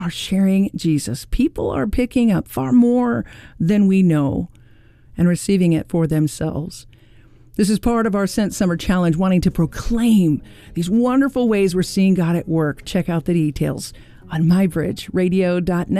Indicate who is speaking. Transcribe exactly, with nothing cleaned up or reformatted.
Speaker 1: are sharing Jesus. People are picking up far more than we know and receiving it for themselves. This is part of our Sent Summer Challenge, wanting to proclaim these wonderful ways we're seeing God at work. Check out the details on my bridge radio dot net.